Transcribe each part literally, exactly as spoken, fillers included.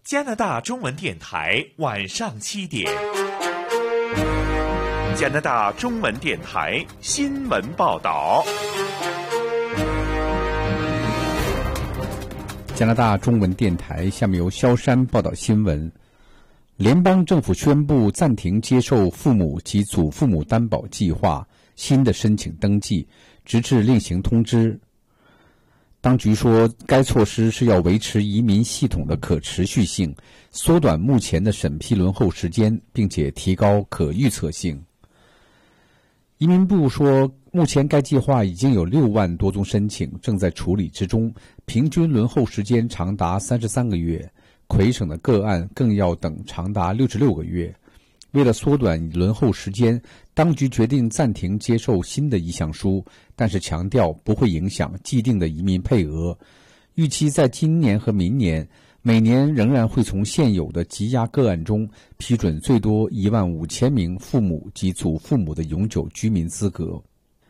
加拿大中文电台晚上七点。加拿大中文电台新闻报道。 加拿大中文电台下面由萧山报道新闻。联邦政府宣布暂停接受父母及祖父母担保计划新的申请登记，直至另行通知。当局说，该措施是要维持移民系统的可持续性，缩短目前的审批轮候时间，并且提高可预测性。移民部说，目前该计划已经有六万多宗申请正在处理之中，平均轮候时间长达三十三个月，魁省的个案更要等长达六十六个月。为了缩短轮候时间，当局决定暂停接受新的意向书，但是强调不会影响既定的移民配额。预期在今年和明年，每年仍然会从现有的积压个案中批准最多一万五千名父母及祖父母的永久居民资格。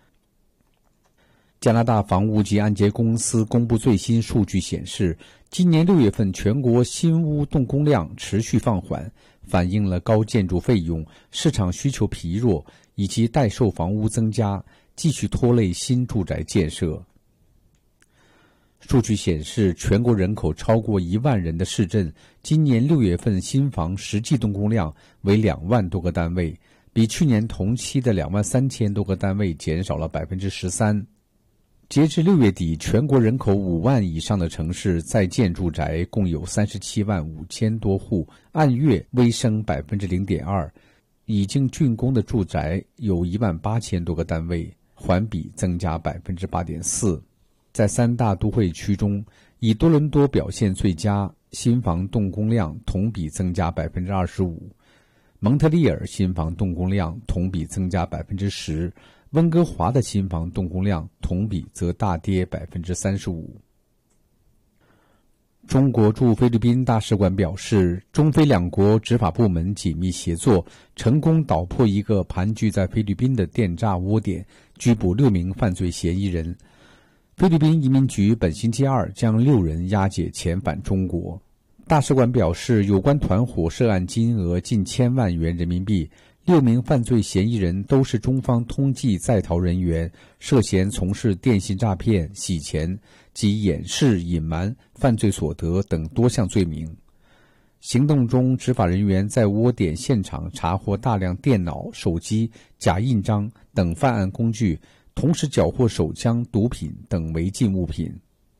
加拿大房屋及按揭公司公布最新数据显示，今年六月份全国新屋动工量持续放缓，反映了高建筑费用、市场需求疲弱以及待售房屋增加，继续拖累新住宅建设。数据显示，全国人口超过一万人的市镇，今年六月份新房实际动工量为两万多个单位，比去年同期的两万三千多个单位减少了百分之十三。截至六月底，全国人口五万以上的城市在建住宅共有三十七万五千多户，按月微升百分之零点二。已经竣工的住宅有一万八千多个单位，环比增加百分之八点四。在三大都会区中，以多伦多表现最佳，新房动工量同比增加百分之二十五；蒙特利尔新房动工量同比增加百分之十。温哥华的新房动工量同比则大跌百分之三十五。中国驻菲律宾大使馆表示，中菲两国执法部门紧密协作，成功捣破一个盘踞在菲律宾的电诈窝点，拘捕六名犯罪嫌疑人。菲律宾移民局本星期二将六人押解遣返中国。大使馆表示，有关团伙涉案金额近千万元人民币。六名犯罪嫌疑人都是中方通缉在逃人员，涉嫌从事电信诈骗、洗钱及掩饰、隐瞒犯罪所得等多项罪名。行动中，执法人员在窝点现场查获大量电脑、手机、假印章等犯案工具，同时缴获手枪、毒品等违禁物品。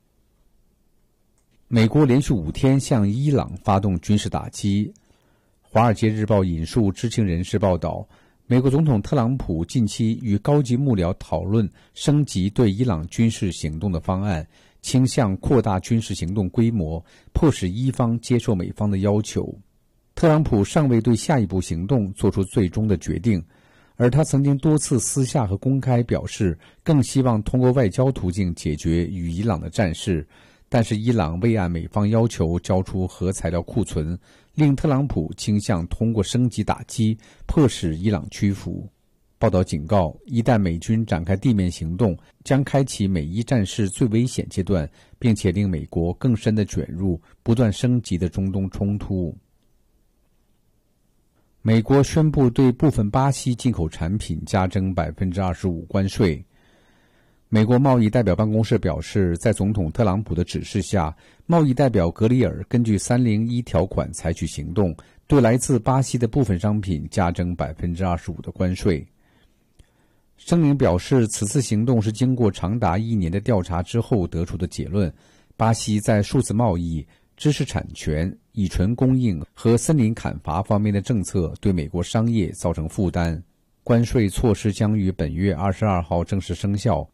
美国连续五天向伊朗发动军事打击。《华尔街日报》引述知情人士报道，美国总统特朗普近期与高级幕僚讨论升级对伊朗军事行动的方案，倾向扩大军事行动规模，迫使伊方接受美方的要求。特朗普尚未对下一步行动做出最终的决定，而他曾经多次私下和公开表示，更希望通过外交途径解决与伊朗的战事。但是伊朗未按美方要求交出核材料库存，令特朗普倾向通过升级打击，迫使伊朗屈服。报道警告，一旦美军展开地面行动，将开启美伊战事最危险阶段，并且令美国更深地卷入不断升级的中东冲突。美国宣布对部分巴西进口产品加征 百分之二十五 关税。美国贸易代表办公室表示，在总统特朗普的指示下，贸易代表格里尔根据三零一条款采取行动，对来自巴西的部分商品加征 百分之二十五 的关税。声明表示，此次行动是经过长达一年的调查之后得出的结论。巴西在数字贸易、知识产权、乙醇供应和森林砍伐方面的政策对美国商业造成负担。关税措施将于本月二十二号正式生效。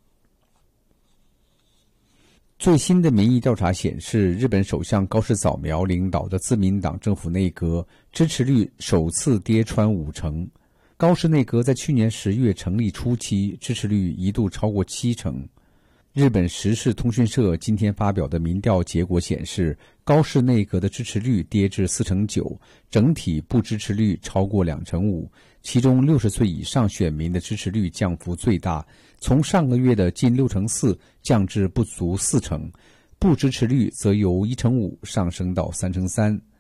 最新的民意调查显示，日本首相高市早苗领导的自民党政府内阁支持率首次跌穿五成。高市内阁在去年十月成立初期，支持率一度超过七成。日本时事通讯社今天发表的民调结果显示，高市内阁的支持率跌至四成九，整体不支持率超过两成五，其中六十岁以上选民的支持率降幅最大，从上个月的近六成四降至不足四成，不支持率则由一成五上升到三成三。